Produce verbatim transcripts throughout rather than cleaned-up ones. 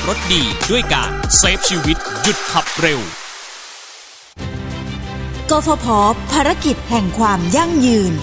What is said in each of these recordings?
รถดีด้วยการเซฟชีวิตหยุดขับเร็วกฟผ.ภารกิจแห่งความยั่งยืน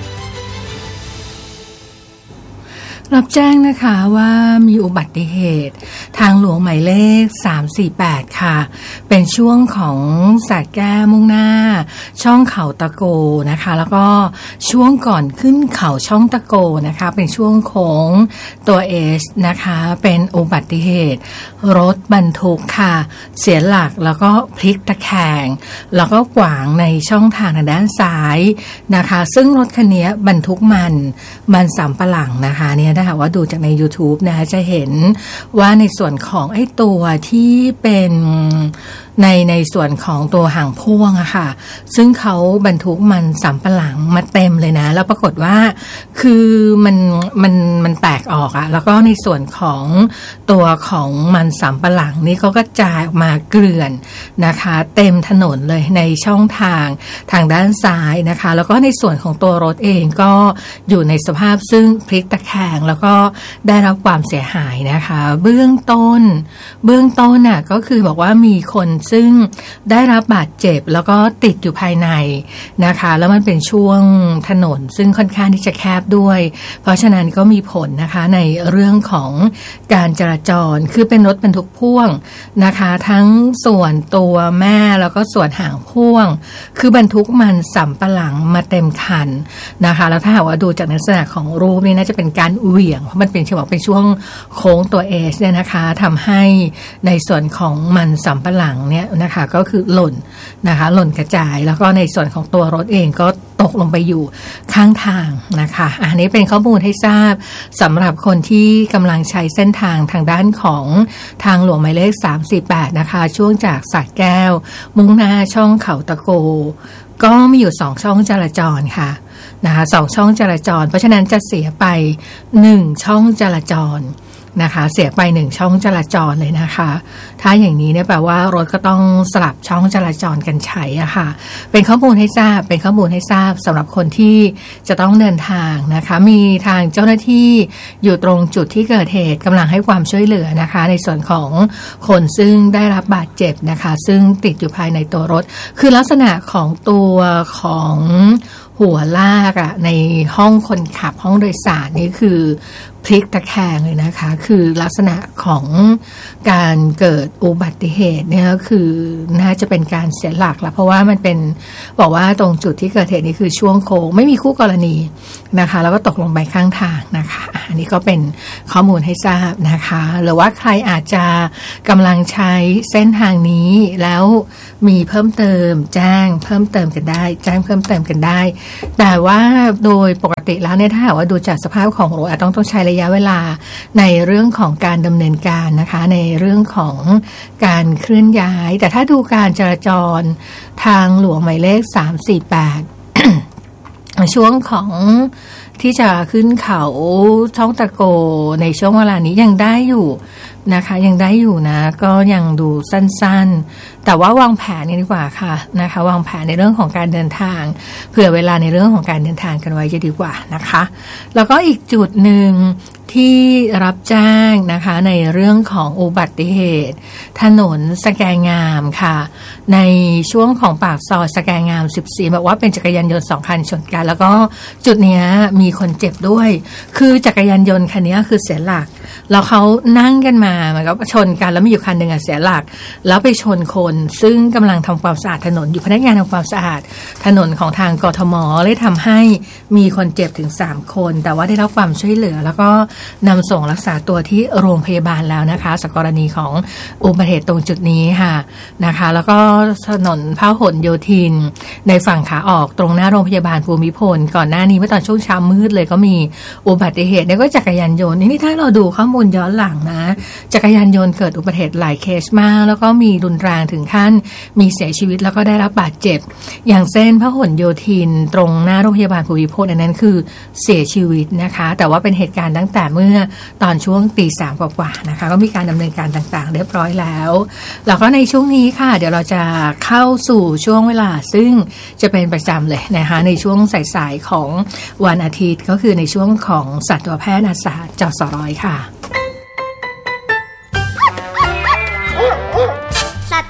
รับแจ้งนะคะว่ามีอุบัติเหตุทางหลวงหมายเลขสามสี่แปดค่ะเป็นช่วงของสระแก้วมุ่งหน้าช่องเขาตะโกนะคะแล้วก็ช่วงก่อนขึ้นเขาช่องตะโกนะคะเป็นช่วงโค้งตัวเอสนะคะเป็นอุบัติเหตุรถบรรทุกค่ะเสียหลักแล้วก็พลิกตะแคงแล้วก็ขวางในช่องทางทางด้านซ้ายนะคะซึ่งรถคันนี้บรรทุกมันมันสำปะหลังนะคะเนี่ยถ้าหากว่าดูจากใน YouTube นะจะเห็นว่าในส่วนของไอ้ตัวที่เป็นในในส่วนของตัวหางพ่วงอะค่ะซึ่งเขาบรรทุกมันสำปะหลังมาเต็มเลยนะแล้วปรากฏว่าคือมันมันมันแตกออกอะแล้วก็ในส่วนของตัวของมันสำปะหลังนี่เขาก็จายออกมาเกลื่อนนะคะเต็มถนนเลยในช่องทางทางด้านซ้ายนะคะแล้วก็ในส่วนของตัวรถเองก็อยู่ในสภาพซึ่งพลิกตะแคงแล้วก็ได้รับความเสียหายนะคะเบื้องต้นเบื้องต้นน่ะก็คือบอกว่ามีคนซึ่งได้รับบาดเจ็บแล้วก็ติดอยู่ภายในนะคะแล้วมันเป็นช่วงถนนซึ่งค่อนข้างที่จะแคบด้วยเพราะฉะนั้นก็มีผลนะคะในเรื่องของการจราจรคือเป็นรถบรรทุกพ่วงนะคะทั้งส่วนตัวแม่แล้วก็ส่วนหางพ่วงคือบรรทุกมันสำปะหลังมาเต็มคันนะคะแล้วถ้าหากว่าดูจากลักษณะของรูปนี่น่าจะเป็นการเหวี่ยงเพราะมันเป็นช่วงเป็นช่วงโค้งตัวเอสเนี่ยนะคะทำให้ในส่วนของมันสำปะหลังเนี่ยนะคะก็คือหล่นนะคะหล่นกระจายแล้วก็ในส่วนของตัวรถเองก็ตกลงไปอยู่ข้างทางนะคะอันนี้เป็นข้อมูลให้ทราบสำหรับคนที่กำลังใช้เส้นทางทางด้านของทางหลวงหมายเลขสามสี่แปดนะคะช่วงจากสระแก้วมุ่งหน้าช่องเขาตะโกก็มีอยู่สองช่องจราจรค่ะนะคะสองช่องจราจรเพราะฉะนั้นจะเสียไปหนึ่งช่องจราจรนะคะเสียไปหนึ่งช่องจราจรเลยนะคะถ้าอย่างนี้เนี่ยแปลว่ารถก็ต้องสลับช่องจราจรกันใช้อะค่ะเป็นข้อมูลให้ทราบเป็นข้อมูลให้ทราบสำหรับคนที่จะต้องเดินทางนะคะมีทางเจ้าหน้าที่อยู่ตรงจุดที่เกิดเหตุกำลังให้ความช่วยเหลือนะคะในส่วนของคนซึ่งได้รับบาดเจ็บนะคะซึ่งติดอยู่ภายในตัวรถคือลักษณะของตัวของหัวลากอะในห้องคนขับห้องโดยสารนี่คือพลิกตะแคงเลยนะคะคือลักษณะของการเกิดอุบัติเหตุเนี่ยคือน่าจะเป็นการเสียหลักละเพราะว่ามันเป็นบอกว่าตรงจุดที่เกิดเหตุนี่คือช่วงโค้งไม่มีคู่กรณีนะคะแล้วก็ตกลงไปข้างทางนะคะอันนี้ก็เป็นข้อมูลให้ทราบนะคะหรือว่าใครอาจจะกำลังใช้เส้นทางนี้แล้วมีเพิ่มเติมแจ้งเพิ่มเติมกันได้แจ้งเพิ่มเติมกันได้แต่ว่าโดยปกติแล้วเนี่ยถ้าหากว่าดูจากสภาพของรถอาจต้องต้องใช้ระยะเวลาในเรื่องของการดำเนินการนะคะในเรื่องของการเคลื่อนย้ายแต่ถ้าดูการจราจรทางหลวงหมายเลขสามสี่แปด ช่วงของที่จะขึ้นเขาช่องตะโกในช่วงเวลานี้ยังได้อยู่นะคะยังได้อยู่นะก็ยังดูสั้นๆแต่ว่าวางแผนนี่ดีกว่าค่ะนะคะวางแผนในเรื่องของการเดินทางเผื่อเวลาในเรื่องของการเดินทางกันไว้จะดีกว่านะคะแล้วก็อีกจุดหนึ่งที่รับแจ้งนะคะในเรื่องของอุบัติเหตุถนนสแกงามค่ะในช่วงของปากซอยสแกงามสิบสี่บอกว่าเป็นจักรยานยนต์สองคันชนกันแล้วก็จุดนี้มีคนเจ็บด้วยคือจักรยานยนต์คันนี้คือเสียหลักแล้วเขานั่งกันมาเหมือนกับชนกันแล้วมีอยู่คันหนึ่งอ่ะเสียหลักแล้วไปชนคนซึ่งกำลังทำความสะอาดถนนอยู่พนักงานทำความสะอาดถนนของทางกทมเลยทำให้มีคนเจ็บถึงสามคนแต่ว่าได้รับความช่วยเหลือแล้วก็นำส่งรักษาตัวที่โรงพยาบาลแล้วนะคะจากกรณีของอุบัติเหตุตรงจุดนี้ค่ะนะคะแล้วก็ถนนพหลโยธินในฝั่งขาออกตรงหน้าโรงพยาบาลภูมิพลก่อนหน้านี้เมื่อตอนช่วงเช้ามืดเลยก็มีอุบัติเหตุแล้วก็จักรยานยนต์นี่ถ้าเราดูข้อมูลย้อนหลังนะจักรยานยนต์เกิดอุบัติเหตุหลายเคสมากแล้วก็มีรุนแรงถึงขั้นมีเสียชีวิตแล้วก็ได้รับบาดเจ็บอย่างเส้นพหลโยธินตรงหน้าโรงพยาบาลภูมิพลอันนั้นคือเสียชีวิตนะคะแต่ว่าเป็นเหตุการณ์ตั้งแต่เมื่อตอนช่วงตีสามกว่าๆนะคะก็มีการดำเนินการต่างๆเรียบร้อยแล้วแล้วก็ในช่วงนี้ค่ะเดี๋ยวเราจะเข้าสู่ช่วงเวลาซึ่งจะเป็นประจำเลยนะคะในช่วงสายๆของวันอาทิตย์ก็คือในช่วงของสัตวแพทย์อาสาจสร้อยค่ะ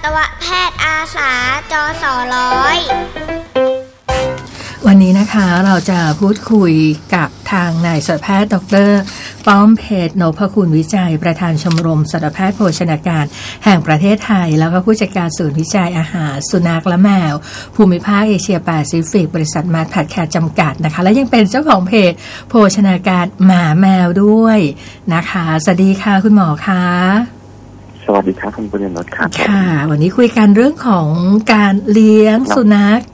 วแพทย์อาสาจสร้อยวันนี้นะคะเราจะพูดคุยกับทางนายสัตวแพทย์ดร.ป้อมเพชรนพคุณวิจัยประธานชมรมสัตวแพทย์โภชนาการแห่งประเทศไทยแล้วก็ผู้จัดการศูนย์วิจัยอาหารสุนัขและแมวภูมิภาคเอเชียแปซิฟิกบริษัทมาร์ทแคร์จำกัดนะคะและยังเป็นเจ้าของเพจโภชนาการหมาแมวด้วยนะคะสวัสดีค่ะคุณหมอคะสวัสดีครับคุณปุญญนท์ครับค่ะวันนี้คุยกันเรื่องของการเลี้ยงสุนัข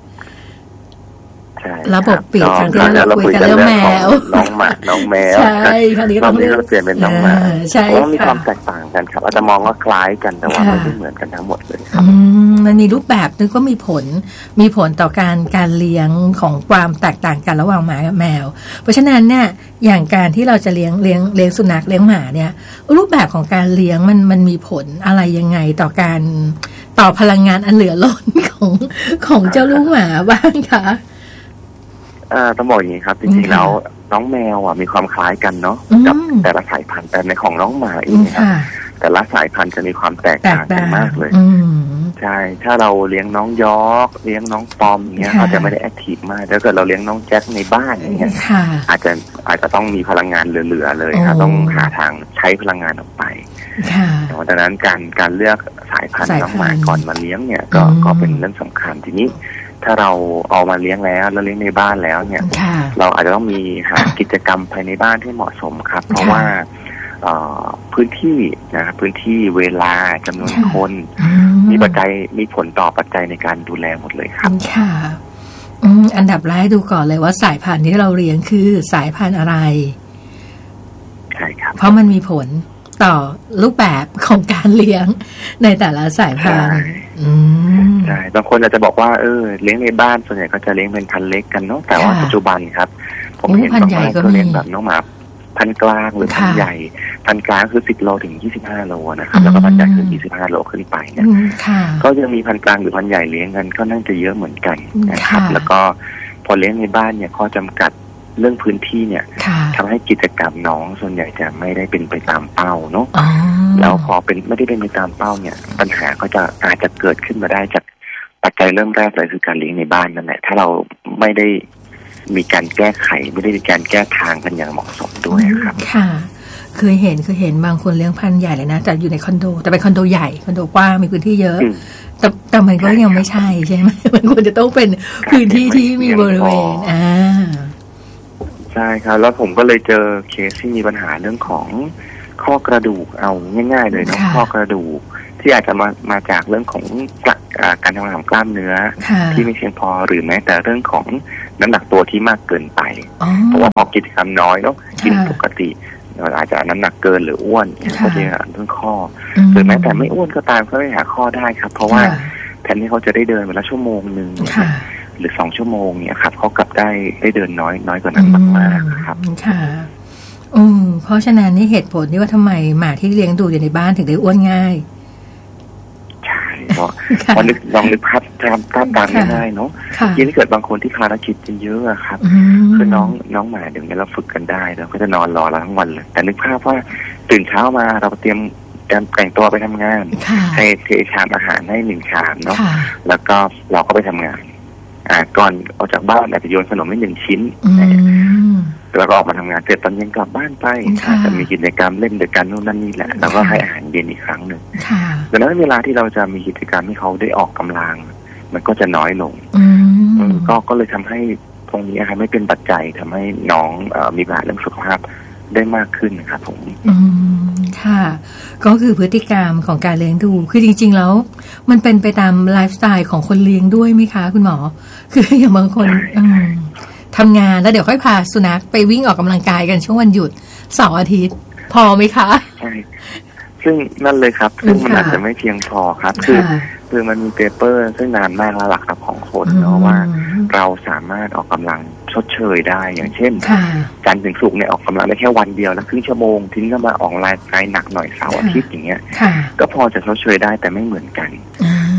ระบบปีกครั้งที่แล้วเราคุยกันเรื่องแมวน้องหมาน้องแมวใช่คราวนี้เราเปลี่ยนเป็นน้องหมาใช่เพราะมีความแตกต่างกันครับอาจจะมองว่าคล้ายกันแต่ว่าไม่ได้เหมือนกันทั้งหมดเลยครับมันมีรูปแบบนึงก็มีผลมีผลต่อการการเลี้ยงของความแตกต่างกันระหว่างหมากับแมวเพราะฉะนั้นเนี่ยอย่างการที่เราจะเลี้ยงเลี้ยงเลี้ยงสุนัขเลี้ยงหมาเนี่ยรูปแบบของการเลี้ยงมันมันมีผลอะไรยังไงต่อการต่อพลังงานอันเหลือล้นของของเจ้าลูกหมาบ้างคะอ่าต้องบอกอย่างนี้ครับจริงๆแล้วน้องแมวอ่ะมีความคล้ายกันเนาะกับแต่ละสายพันธุ์แต่ในของน้องหมาเองครับแต่ละสายพันธุ์จะมีความแตกต่างกันมากเลยใช่ถ้าเราเลี้ยงน้องยอร์กเลี้ยงน้องปอมเนี้ยเขาจะไม่ได้แอคทีฟมากถ้าเกิดเราเลี้ยงน้องแจ็คในบ้านอย่างเงี้ยอาจจะอาจจะต้องมีพลังงานเหลือๆเลยครับต้องหาทางใช้พลังงานออกไปเพราะฉะนั้นการการเลือกสายพันธุ์น้องหมาก่อนมาเลี้ยงเนี่ยก็ก็เป็นเรื่องสำคัญทีนี้ถ้าเราเอามาเลี้ยงแล้วแล้วเลี้ยงในบ้านแล้วเนี่ยเราอาจจะต้องมีหากิจกรรมภายในบ้านที่เหมาะสมครับเพราะว่าพื้นที่นะครับพื้นที่เวลาจำนวนคนมีปัจจัยมีผลต่อปัจจัยในการดูแลหมดเลยครับค่ะอันดับแรกดูก่อนเลยว่าสายพันธุ์ที่เราเลี้ยงคือสายพันธุ์อะไรใช่ครับเพราะมันมีผลต่อรูปแบบของการเลี้ยงในแต่ละสายพันธุ์ใช่บางคนอาจจะบอกว่าเออเลี้ยงในบ้านส่วนใหญ่ก็จะเลี้ยงเป็นพันเล็กกันเนาะแต่ว่าปัจจุบันครับผมเห็นบางบ้านก็เลี้ยงแบบน้องหมาพันกลางหรือพันใหญ่พันกลางคือสิบโลถึงยี่สิบห้าโลนะครับแล้วก็พันใหญ่คือยี่สิบห้าโลขึ้นไปเนี่ยก็ยังมีพันกลางหรือพันใหญ่เลี้ยงกันก็น่าจะเยอะเหมือนกันนะครับแล้วก็พอเลี้ยงในบ้านเนี่ยข้อจำกัดเรื่องพื้นที่เนี่ยทำให้กิจกรรมน้องส่วนใหญ่จะไม่ได้เป็นไปตามเป้าเนาะแล้วพอเป็นไม่ได้เป็นไปตามเป้าเนี่ยปัญหาก็จะอาจจะเกิดขึ้นมาได้จากปัจจัยเริ่มแรกเลยคือการเลี้ยงในบ้านนั่นแหละถ้าเราไม่ได้มีการแก้ไขไม่ได้มีการแก้ทางกันอย่างเหมาะสมด้วยครับค่ะเคยเห็นเคยเห็นบางคนเลี้ยงพันธุ์ใหญ่เลยนะแต่อยู่ในคอนโดแต่เป็นคอนโดใหญ่คอนโดกว้างมีพื้นที่เยอะแต่แต่มันก็ยังไม่ใช่ใช่ไหมมันควรจะต้องเป็นพื้นที่ที่มีบริเวณอ่าใช่ครับแล้วผมก็เลยเจอเคสที่มีปัญหาเรื่องของข้อกระดูกเอาง่ายๆเลยนะข้อกระดูกที่อาจจะมามาจากเรื่องของการทำงานของกล้ามเนื้อที่ไม่เพียงพอหรือแม้แต่เรื่องของน้ำหนักตัวที่มากเกินไปเพราะว่าพอกิจกรรมน้อยเนาะกินปกติอาจจะน้ำหนักเกินหรืออ้วนก็จะเรื่องข้อหรือแม้แต่ไม่อ้วนก็ตามก็ไม่หาข้อได้ครับเพราะว่าแทนที่เขาจะได้เดินวันละชั่วโมงนึงหรือสองชั่วโมงเนี่ยครับเขากลับได้ได้เดินน้อยน้อยกว่านั้นมากๆครับค่ะอืมเพราะฉะนั้นนี่เหตุผลที่ว่าทำไมหมาที่เลี้ยงดูอยู่ในบ้านถึงได้อ้วนง่ายใช่เพราะพอนึกลองนึกภาพตามตามตามง่ายๆเนาะยิ่งถ้าเกิดบางคนที่ภารกิจเยอะครับคือน้องน้องหมาเดี๋ยวนี้เราฝึกกันได้เราก็จะนอนรอเราทั้งวันเลยแต่นึกภาพว่าตื่นเช้ามาเราเตรียมแต่งตัวไปทำงานให้เทชามอาหารให้หนึ่งชามเนาะแล้วก็เราก็ไปทำงานอ่าก่อนออกจากบ้านอาจจะโยนขนมให้หนึ่งชิ้นแล้วก็ออกมาทำงานเสร็จตอนเย็นกลับบ้านไปอาจจะมีกิจกรรมเล่นด้วยกันนู่นนั่นนี่แหละแล้วก็ให้อาหารเย็นอีกครั้งหนึ่งดังนั้นเวลาที่เราจะมีกิจกรรมให้เขาได้ออกกำลังมันก็จะน้อยลงก็ก็เลยทำให้ตรงนี้ครับไม่เป็นปัจจัยทำให้น้องมีปัญหาเรื่องสุขภาพได้มากขึ้นนะครับผมอืมค่ะก็คือพฤติกรรมของการเลี้ยงดูคือจริงๆแล้วมันเป็นไปตามไลฟ์สไตล์ของคนเลี้ยงด้วยไหมคะคุณหมอคืออย่างบางคนทำงานแล้วเดี๋ยวค่อยพาสุนัขไปวิ่งออกกำลังกายกันช่วงวันหยุดเสาร์อาทิตย์พอไหมคะใช่ซึ่งนั่นเลยครับซึ่งมันอาจจะไม่เพียงพอครับคือคือมันมีเปเปอร์ซึ่งนานมากแล้วหลักครับของคนเนาะว่าเราสามารถออกกำลังชดเชยได้อย่างเช่นจันทร์ถึงศุกร์เนี่ยออกกำลังได้แค่วันเดียวแล้วครึ่งชั่วโมงทิ้งก็มาออกกำลังกายหนักหน่อยเสาร์อาทิตย์อย่างเงี้ยก็พอจะชดเชยได้แต่ไม่เหมือนกัน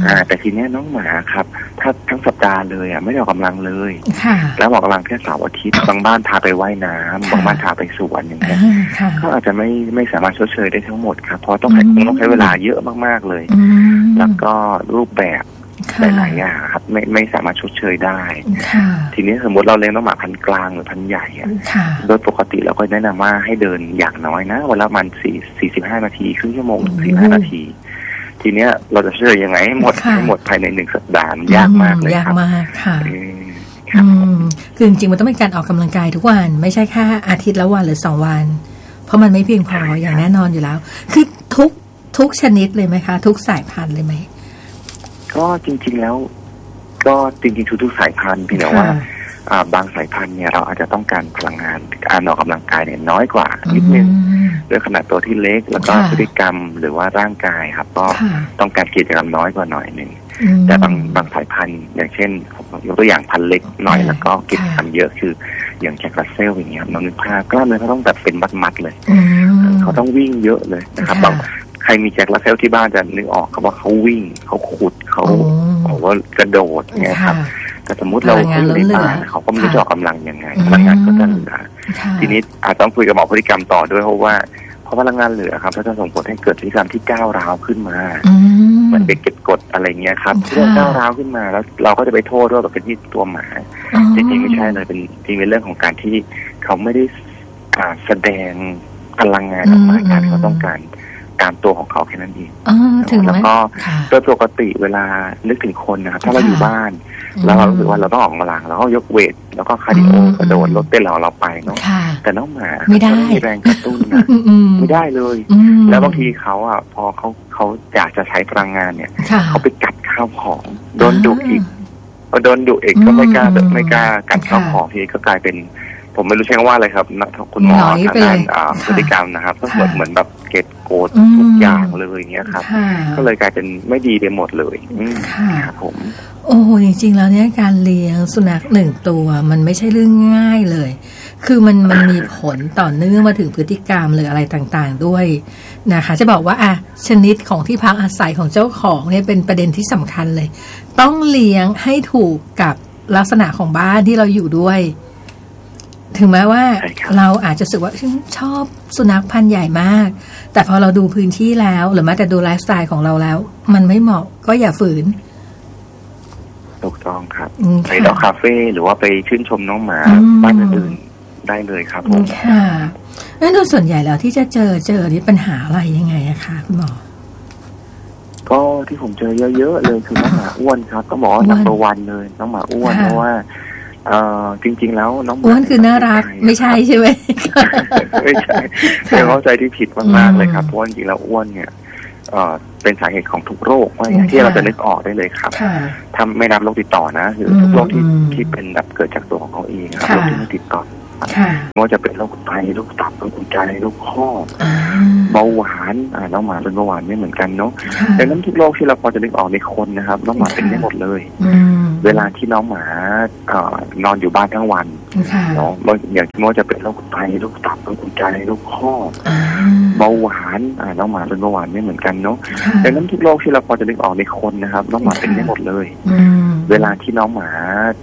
อ่าแต่ทีนี้น้องหมาครับถ้าทั้งสัปดาห์เลยอ่ะไม่ได้ออกกำลังเลยค่ะแล้วออกกำลังแค่เสาร์อาทิตย์บางบ้านพาไปว่ายน้ำบางบ้านพาไปสวนอย่างเงี้ยก็อาจจะไม่ไม่สามารถชดเชยได้ทั้งหมดครับเพราะต้องใช้ต้องใช้เวลาเยอะมากๆเลยแล้วก็รูปแบบหลายๆอย่างครับไม่ไม่สามารถชดเชยได้ทีนี้สมมติเราเลี้ยงน้องหมาพันธุ์กลางหรือพันธุ์ใหญ่อ่ะโดยปกติเราก็แนะนำว่าให้เดินอย่างน้อยนะวันละมันสี่สี่สิบห้านาทีครึ่งชั่วโมงถึงสี่ห้านาทีทีเนี้ยเราจะเชื่อยังไงให้หมดให้หมดภายในหนึ่งสัปดาห์ยากมากเลยครับยากมากค่ะคือจริงๆมันต้องเป็นการออกกำลังกายทุกวันไม่ใช่แค่อาทิตย์ละวันหรือสองวันเพราะมันไม่เพียงพออย่างแน่นอนอยู่แล้วคือทุกทุกชนิดเลยไหมคะทุกสายพันธุ์เลยไหมก็จริงๆแล้วก็จริงๆทุกๆสายพันธุ์เพียงแต่ว่าบางสายพันธุ์เนี่ยเราอาจจะต้องการพลังงานการออกกำลังกายเนี่ยน้อยกว่านิดนึงด้วยขนาดตัวที่เล็กแล้วก็พฤติกรรมหรือว่าร่างกายครับก็ต้องการกิจกรรมน้อยกว่าหน่อยนึงแต่บางบางสายพันธุ์อย่างเช่นยกตัวอย่างพันธุ์เล็กหน่อยแล้วก็กิจกรรมเยอะคืออย่างแจ็ครัสเซลอย่างเงี้ยน้องนึกภาพกล้ามเนื้อเขาต้องแบบเป็นมัดๆเลยเขาต้องวิ่งเยอะเลยนะครับบางใครมีแจ็ครัสเซลที่บ้านจะนึกออกครับว่าเขาวิ่งเขาขุดเขาบอกว่ากระโดดเงี้ยครับแต่สมมุติเราอยู่ในบ้านเขาก็ไม่รู้จะออกกำลังยังไงพลังงานก็จะเหลือทีนี้อาจต้องคุยกับหมอพฤติกรรมต่อด้วยเพราะว่าเพราะพลังงานเหลือครับจะส่งผลให้เกิดพฤติกรรมที่ก้าวร้าวขึ้นมาเหมือนเด็กเก็บกดอะไรเงี้ยครับเรื่องก้าวร้าวขึ้นมาแล้วเราก็จะไปโทษว่าแบบเป็นที่ตัวหมาจริงๆไม่ใช่เลยเป็นจริงเป็นเรื่องของการที่เขาไม่ได้แสดงพลังงานออกมาการเขาต้องการตามตัวของเขาแค่นั้นเองแล้วก็โดยปกติเวลานึกถึงคนนะครับถ้าเราอยู่บ้านแล้วเรารู้สึกว่าเราต้องออกกำลังแล้วก็ยกเวทแล้วก็คาร์ดิโอกระโดดลดเต้นเราเราไปเนาะแต่น้องหมาไม่ได้มีแรงกระตุ้นนะไม่ได้เลยแล้วบางทีเขาอ่ะพอเขาเขาอยากจะใช้พลังงานเนี่ยเขาไปกัดข้าวของโดนดุอีกพอโดนดุอีกก็ไม่กล้าไม่กล้ากัดข้าวของทีก็กลายเป็นผมไม่รู้ใช้ว่าอะไรครับคุณหมอทางด้านพฤติกรรมนะครับก็เหมือนเหมือนแบบเก็บโกรธทุกอย่างเลยอย่างเงี้ยครับก็เลยกลายเป็นไม่ดีไปหมดเลยครับผมโอ้จริงๆแล้วเนี่ยการเลี้ยงสุนัขหนึ่งตัวมันไม่ใช่เรื่องง่ายเลยคือมันมันมีผลต่อเนื่องมาถึงพฤติกรรมหรืออะไรต่างๆด้วยนะคะจะบอกว่าอ่ะชนิดของที่พักอาศัยของเจ้าของเนี่ยเป็นประเด็นที่สำคัญเลยต้องเลี้ยงให้ถูกกับลักษณะของบ้านที่เราอยู่ด้วยถึงแม้ว่าเราอาจจะรู้สึกว่าชอบสุนัขพันธุ์ใหญ่มากแต่พอเราดูพื้นที่แล้วหรือแม้แต่ดูไลฟ์สไตล์ของเราแล้วมันไม่เหมาะก็อย่าฝืนถูกต้องครับไปดอกคาเฟ่หรือว่าไปชื่นชมน้องหมาบ้านอื่นๆได้เลยครับผมค่ะแล้วโดยส่วนใหญ่แล้วที่จะเจอเจอนี่ปัญหาอะไรยังไงอะคะคุณหมอก็ที่ผมเจอเยอะๆเลยคือน้องหมาอ้วนครับก็บอกว่านัมเบอร์วันเลยน้องหมาอ้วนเพราะว่าเอ่อจริงๆแล้วน้องอ้วนคือน่ารักไม่ใช่ใช่ไหมไม่ใช่เป็นเข้าใจที่ผิดมากๆเลยครับเพราะจริงๆแล้วอ้วนเนี่ยเอ่อเป็นสาเหตุของทุกโรคว่าอย่างที่เราจะนึกออกได้เลยครับถ้าไม่นับโรคติดต่อนะคือทุกโรคที่ที่เป็นแบบเกิดจากตัวของเขาเองครับโรคที่ไม่ติดต่อไม่ว่าจะเป็นโรคไตโรคตับโรคหัวใจโรคข้อเบาหวานอ่าน้องหมาเป็นเบาหวานไม่เหมือนกันเนาะดังนั้นทุกโรคที่เราพอจะนึกออกในคนนะครับน้องหมาเป็นได้หมดเลยเวลาที่น้องหมาอ่านอนอยู่บ้านทั้งวันเนาะอย่างที่ว่าจะเป็นโรคไตโรคตับโรคหัวใจโรคข้อเบาหวานอ่าน้องหมาเป็นเบาหวานไม่เหมือนกันเนาะดังนั้นทุกโรคที่เราพอจะนึกออกในคนนะครับน้องหมาเป็นได้หมดเลยเวลาที่น้องหมา